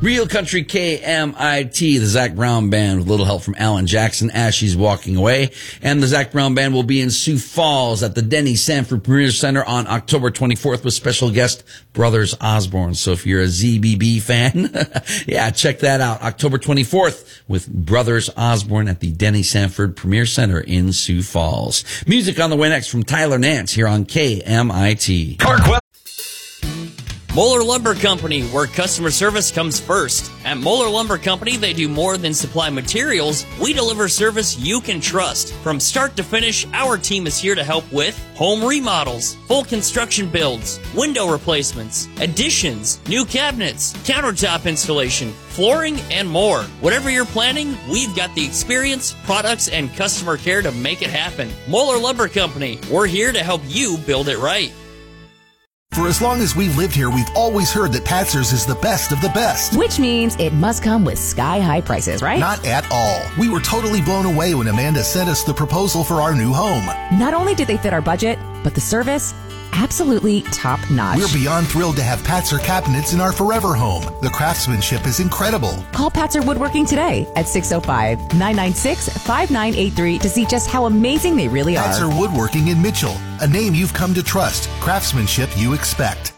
Real Country KMIT, the Zach Brown Band with a little help from Alan Jackson as she's walking away. And the Zach Brown Band will be in Sioux Falls at the Denny Sanford Premier Center on October 24th with special guest Brothers Osborne. So if you're a ZBB fan, yeah, check that out. October 24th with Brothers Osborne at the Denny Sanford Premier Center in Sioux Falls. Music on the way next from Tyler Nance here on KMIT. Moeller Lumber Company, where customer service comes first. At Moeller Lumber Company, they do more than supply materials. We deliver service you can trust. From start to finish, our team is here to help with home remodels, full construction builds, window replacements, additions, new cabinets, countertop installation, flooring, and more. Whatever you're planning, we've got the experience, products, and customer care to make it happen. Moeller Lumber Company, we're here to help you build it right. For as long as we've lived here, we've always heard that Patzer's is the best of the best. Which means it must come with sky-high prices, right? Not at all. We were totally blown away when Amanda sent us the proposal for our new home. Not only did they fit our budget, but the service, absolutely top-notch. We're beyond thrilled to have Patzer cabinets in our forever home. The craftsmanship is incredible. Call Patzer Woodworking today at 605-996-5983 to see just how amazing they really are. Patzer Woodworking in Mitchell, a name you've come to trust, craftsmanship you expect.